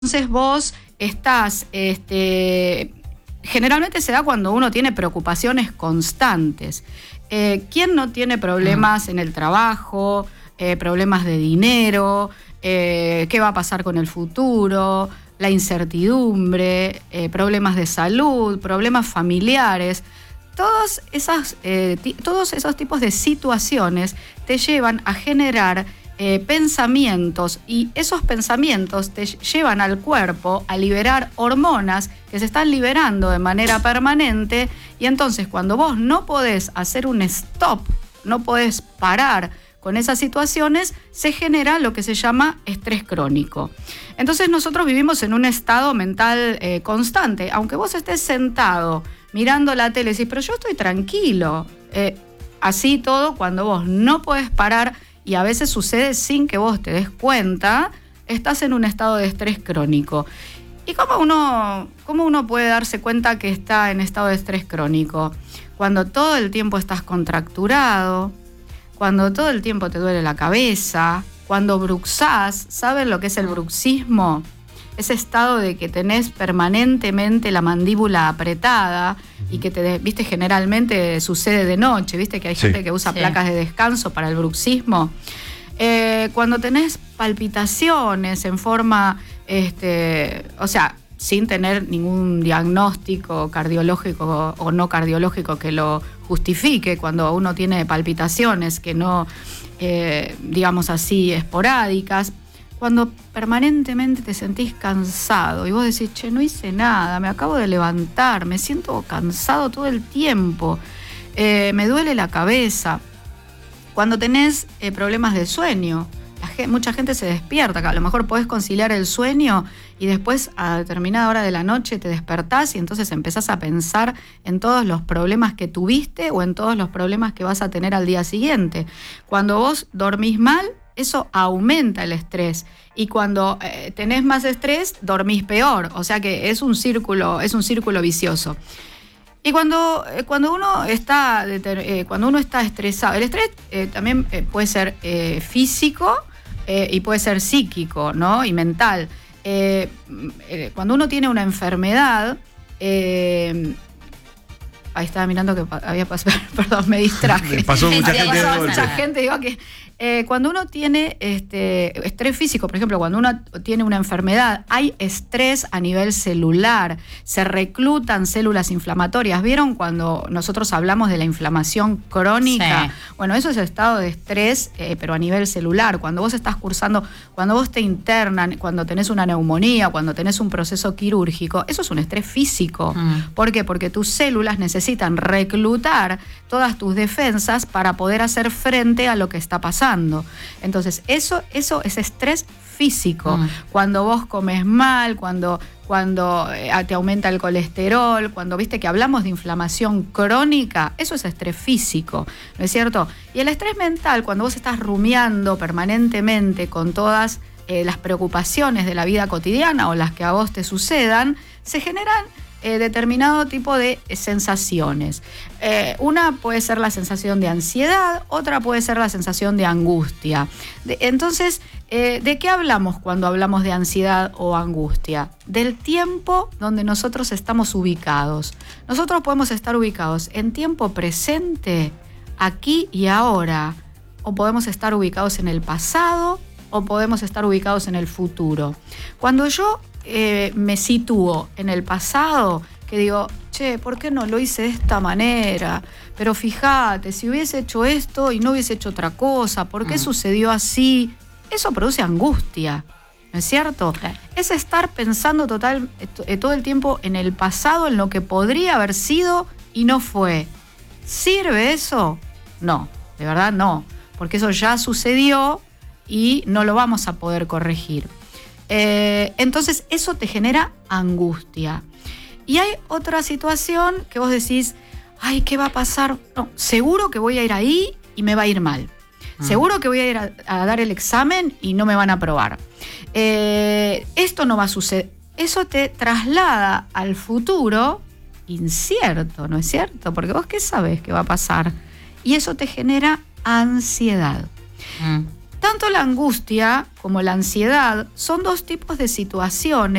Entonces vos estás, generalmente se da cuando uno tiene preocupaciones constantes. ¿Quién no tiene problemas en el trabajo, problemas de dinero, qué va a pasar con el futuro, la incertidumbre, problemas de salud, problemas familiares? Todos esos tipos de situaciones te llevan a generar pensamientos, y esos pensamientos te llevan al cuerpo a liberar hormonas que se están liberando de manera permanente, y entonces cuando vos no podés hacer un stop, no podés parar con esas situaciones, se genera lo que se llama estrés crónico. Entonces nosotros vivimos en un estado mental constante. Aunque vos estés sentado mirando la tele y decís, pero yo estoy tranquilo. Así todo, cuando vos no podés parar, y a veces sucede sin que vos te des cuenta, estás en un estado de estrés crónico. ¿Y cómo uno puede darse cuenta que está en estado de estrés crónico? Cuando todo el tiempo estás contracturado, cuando todo el tiempo te duele la cabeza, cuando bruxás. ¿Saben lo que es el bruxismo? Ese estado de que tenés permanentemente la mandíbula apretada y que viste, generalmente sucede de noche, viste que hay gente que usa placas de descanso para el bruxismo. Cuando tenés palpitaciones en forma, o sea, sin tener ningún diagnóstico cardiológico o no cardiológico que lo justifique, cuando uno tiene palpitaciones que no, digamos así, esporádicas, cuando permanentemente te sentís cansado y vos decís, che, no hice nada, me acabo de levantar, me siento cansado todo el tiempo, me duele la cabeza. Cuando tenés problemas de sueño, mucha gente se despierta, a lo mejor podés conciliar el sueño y después a determinada hora de la noche te despertás y entonces empezás a pensar en todos los problemas que tuviste o en todos los problemas que vas a tener al día siguiente. Cuando vos dormís mal, eso aumenta el estrés, y cuando tenés más estrés, dormís peor. O sea que es un círculo vicioso. Y cuando uno está estresado, el estrés también puede ser físico y puede ser psíquico, ¿no? Y mental. Cuando uno tiene una enfermedad, ahí estaba mirando que había pasado, perdón, me distraje. Pasó mucha gente de golpe. Mucha gente, digo que cuando uno tiene estrés físico, por ejemplo, cuando uno tiene una enfermedad, hay estrés a nivel celular, se reclutan células inflamatorias. ¿Vieron cuando nosotros hablamos de la inflamación crónica? Sí. Bueno, eso es el estado de estrés, pero a nivel celular. Cuando vos estás cursando, cuando vos te internan, cuando tenés una neumonía, cuando tenés un proceso quirúrgico, eso es un estrés físico. ¿Por qué? Porque tus células necesitan reclutar todas tus defensas para poder hacer frente a lo que está pasando. Entonces, eso es estrés físico. Cuando vos comes mal, cuando te aumenta el colesterol, cuando viste que hablamos de inflamación crónica, eso es estrés físico, ¿no es cierto? Y el estrés mental, cuando vos estás rumiando permanentemente con todas las preocupaciones de la vida cotidiana o las que a vos te sucedan, se generan determinado tipo de sensaciones. Una puede ser la sensación de ansiedad, otra puede ser la sensación de angustia. Entonces, ¿de qué hablamos cuando hablamos de ansiedad o angustia? Del tiempo donde nosotros estamos ubicados. Nosotros podemos estar ubicados en tiempo presente, aquí y ahora, o podemos estar ubicados en el pasado, o podemos estar ubicados en el futuro. Cuando yo me sitúo en el pasado, que digo, che, ¿por qué no lo hice de esta manera? Pero fíjate, si hubiese hecho esto y no hubiese hecho otra cosa, ¿por qué sucedió así? Eso produce angustia, ¿no es cierto? Claro. Es estar pensando todo el tiempo en el pasado, en lo que podría haber sido y no fue. ¿Sirve eso? No, de verdad no, porque eso ya sucedió y no lo vamos a poder corregir. Entonces eso te genera angustia. Y hay otra situación que vos decís, ay, ¿qué va a pasar? No, seguro que voy a ir ahí y me va a ir mal. Seguro que voy a ir a dar el examen y no me van a aprobar. Esto no va a suceder. Eso te traslada al futuro incierto, ¿no es cierto? Porque vos, ¿qué sabés que va a pasar? Y eso te genera ansiedad. Tanto la angustia como la ansiedad son dos tipos de situaciones